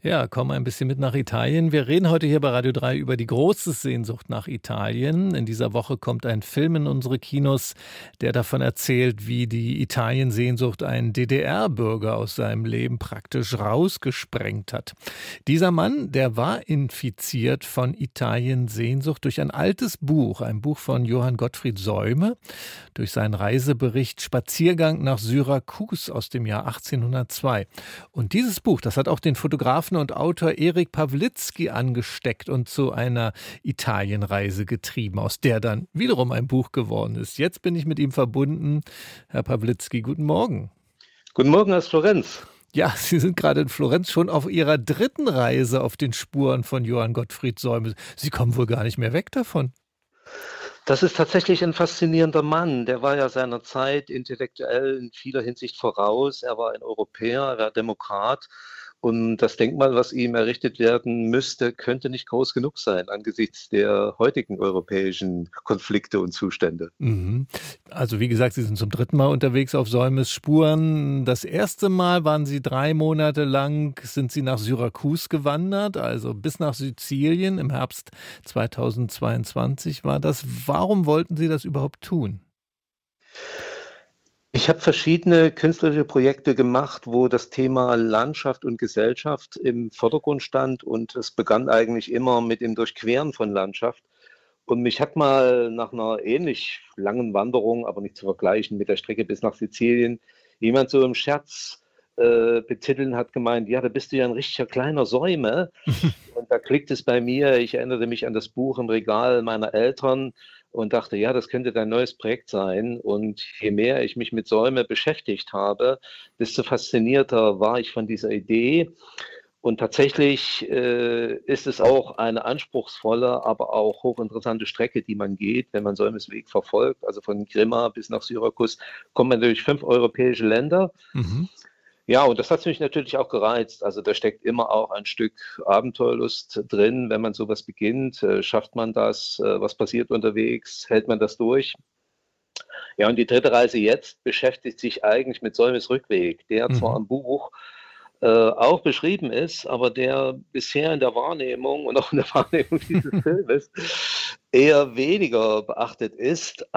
Ja, komm ein bisschen mit nach Italien. Wir reden heute hier bei Radio 3 über die große Sehnsucht nach Italien. In dieser Woche kommt ein Film in unsere Kinos, der davon erzählt, wie die Italiensehnsucht einen DDR-Bürger aus seinem Leben praktisch rausgesprengt hat. Dieser Mann, der war infiziert von Italiensehnsucht durch ein altes Buch, ein Buch von Johann Gottfried Säume, durch seinen Reisebericht Spaziergang nach Syrakus aus dem Jahr 1802. Und dieses Buch, das hat auch den Fotografen und Autor Erik Pawlitzki angesteckt und zu einer Italienreise getrieben, aus der dann wiederum ein Buch geworden ist. Jetzt bin ich mit ihm verbunden. Herr Pawlitzki, guten Morgen. Guten Morgen aus Florenz. Ja, Sie sind gerade in Florenz schon auf Ihrer dritten Reise auf den Spuren von Johann Gottfried Säume. Sie kommen wohl gar nicht mehr weg davon. Das ist tatsächlich ein faszinierender Mann. Der war ja seiner Zeit intellektuell in vieler Hinsicht voraus. Er war ein Europäer, er war Demokrat. Und das Denkmal, was ihm errichtet werden müsste, könnte nicht groß genug sein angesichts der heutigen europäischen Konflikte und Zustände. Mhm. Also wie gesagt, Sie sind zum dritten Mal unterwegs auf Säumes Spuren. Das erste Mal waren Sie 3 Monate lang, sind Sie nach Syrakus gewandert, also bis nach Sizilien. Im Herbst 2022 war das. Warum wollten Sie das überhaupt tun? Ich habe verschiedene künstlerische Projekte gemacht, wo das Thema Landschaft und Gesellschaft im Vordergrund stand, und es begann eigentlich immer mit dem Durchqueren von Landschaft. Und mich hat mal nach einer ähnlich langen Wanderung, aber nicht zu vergleichen mit der Strecke bis nach Sizilien, jemand so im Scherz betiteln hat gemeint: „Ja, da bist du ja ein richtiger kleiner Säume." Und da klickt es bei mir. Ich erinnerte mich an das Buch im Regal meiner Eltern und dachte: „Ja, das könnte dein neues Projekt sein." Und je mehr ich mich mit Säume beschäftigt habe, desto faszinierter war ich von dieser Idee. Und tatsächlich ist es auch eine anspruchsvolle, aber auch hochinteressante Strecke, die man geht, wenn man Säumes Weg verfolgt. Also von Grimma bis nach Syrakus kommt man durch 5 europäische Länder. Mhm. Ja, und das hat mich natürlich auch gereizt. Also da steckt immer auch ein Stück Abenteuerlust drin, wenn man sowas beginnt. Schafft man das? Was passiert unterwegs? Hält man das durch? Ja, und die dritte Reise jetzt beschäftigt sich eigentlich mit Säumes Rückweg, der zwar Mhm. im Buch auch beschrieben ist, aber der bisher in der Wahrnehmung und auch in der Wahrnehmung dieses Filmes eher weniger beachtet ist.